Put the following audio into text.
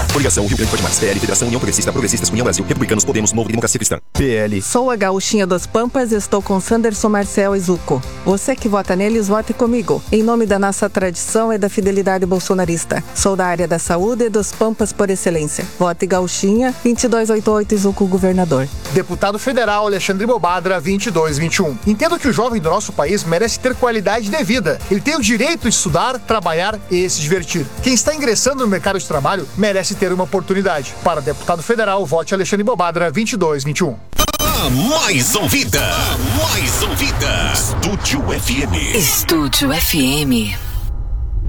Coligação Rio Grande Pode Mais. PL, Federação União Progressista, Progressistas, União Brasil, Republicanos, Podemos, Novo e Democracia Cristã. PL. Sou a Gaúchinha dos Pampas e estou com Sanderson Marcel e Zuco. Você que vota neles, vote comigo. Em nome da nossa tradição e da fidelidade bolsonarista. Sou da área da saúde e dos Pampas por excelência. Vote Gaúchinha, 2288 e Zuco governador. Deputado Federal Alexandre Bobadra, 2221. Entendo que o jovem do nosso país merece ter qualidade de vida. Ele tem o direito de estudar, trabalhar e se divertir. Quem está ingressando no mercado de trabalho merece ter uma oportunidade. Para deputado federal, vote Alexandre Bobadra, 2221. Mais ouvida. Estúdio FM. Estúdio FM.